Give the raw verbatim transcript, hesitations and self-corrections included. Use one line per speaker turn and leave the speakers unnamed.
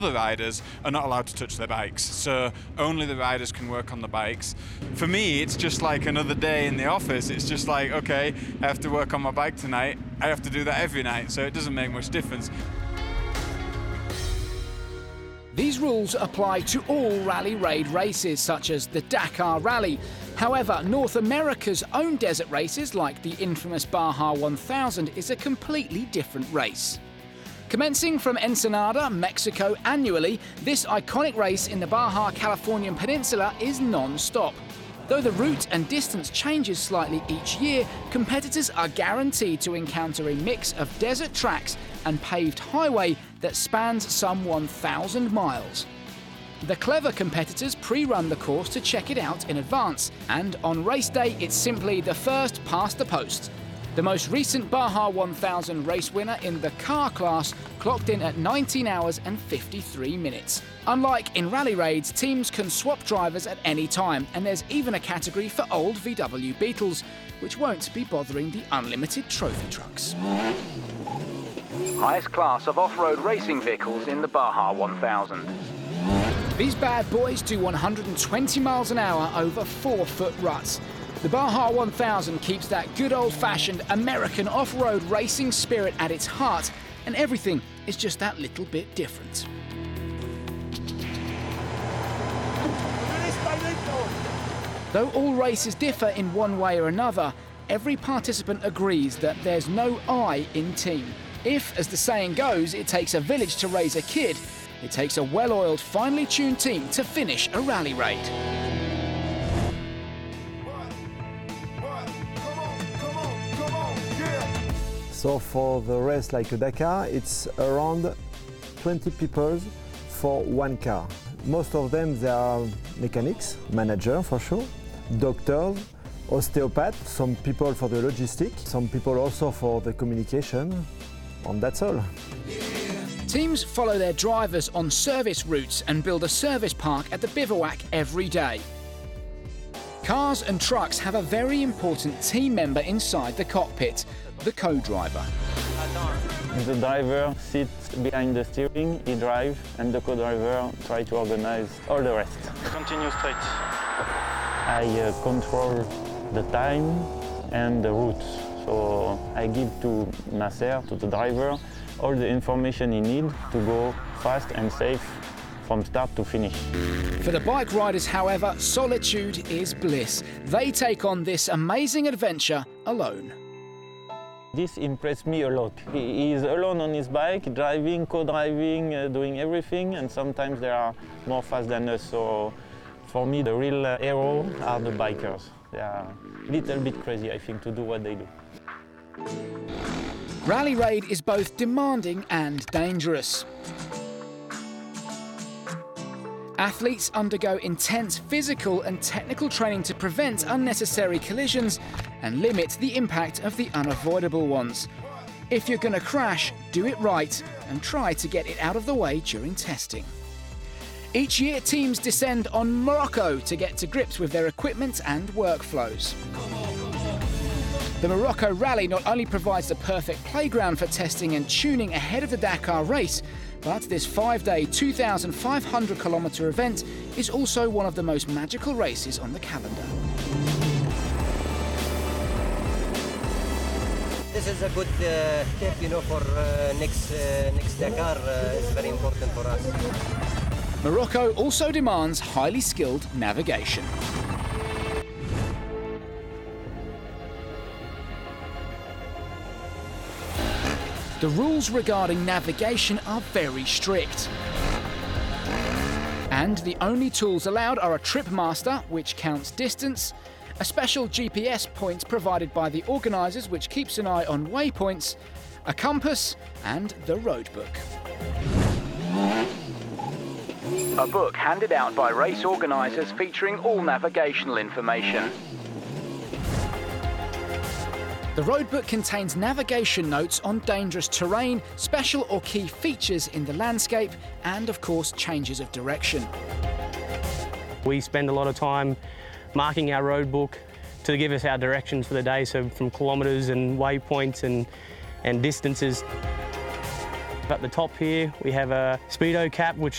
The riders are not allowed to touch their bikes, so only the riders can work on the bikes. For me, it's just like another day in the office. It's just like, okay, I have to work on my bike tonight. I have to do that every night, so it doesn't make much difference.
These rules apply to all rally raid races, such as the Dakar Rally. However, North America's own desert races, like the infamous Baja one thousand, is a completely different race. Commencing from Ensenada, Mexico annually, this iconic race in the Baja Californian Peninsula is non-stop. Though the route and distance changes slightly each year, competitors are guaranteed to encounter a mix of desert tracks and paved highway that spans some one thousand miles. The clever competitors pre-run the course to check it out in advance, and on race day it's simply the first past the post. The most recent Baja one thousand race winner in the car class clocked in at nineteen hours and fifty-three minutes. Unlike in rally raids, teams can swap drivers at any time, and there's even a category for old V W Beetles, which won't be bothering the unlimited trophy trucks. Highest class of off-road racing vehicles in the Baja one thousand. These bad boys do one hundred twenty miles an hour over four-foot ruts. The Baja one thousand keeps that good old-fashioned American off-road racing spirit at its heart, and everything is just that little bit different. Though all races differ in one way or another, every participant agrees that there's no I in team. If, as the saying goes, it takes a village to raise a kid, it takes a well-oiled, finely tuned team to finish a rally raid.
So for the race like a Dakar, it's around twenty people for one car. Most of them, they are mechanics, manager for sure, doctors, osteopaths, some people for the logistics, some people also for the communication, and that's all.
Teams follow their drivers on service routes and build a service park at the bivouac every day. Cars and trucks have a very important team member inside the cockpit, the co-driver.
The driver sits behind the steering, he drives, and the co-driver tries to organize all the rest.
Continue straight.
I uh, control the time and the routes. So I give to Nasser, to the driver, all the information he needs to go fast and safe from start to finish.
For the bike riders, however, solitude is bliss. They take on this amazing adventure alone.
This impressed me a lot. He is alone on his bike, driving, co-driving, uh, doing everything, and sometimes they are more fast than us. So for me, the real uh, hero are the bikers. They are a little bit crazy, I think, to do what they do.
Rally raid is both demanding and dangerous. Athletes undergo intense physical and technical training to prevent unnecessary collisions and limit the impact of the unavoidable ones. If you're going to crash, do it right and try to get it out of the way during testing. Each year, teams descend on Morocco to get to grips with their equipment and workflows. The Morocco Rally not only provides the perfect playground for testing and tuning ahead of the Dakar race, but this five-day, two thousand five hundred kilometre event is also one of the most magical races on the calendar.
This is a good uh, tip, you know, for uh, next, uh, next Dakar. Uh, it's very important for us.
Morocco also demands highly skilled navigation. The rules regarding navigation are very strict. And the only tools allowed are a trip master, which counts distance, a special G P S point provided by the organisers, which keeps an eye on waypoints, a compass, and the road book. A book handed out by race organisers featuring all navigational information. The roadbook contains navigation notes on dangerous terrain, special or key features in the landscape, and of course changes of direction.
We spend a lot of time marking our road book to give us our directions for the day, so from kilometres and waypoints and, and distances. At the top here we have a speedo cap which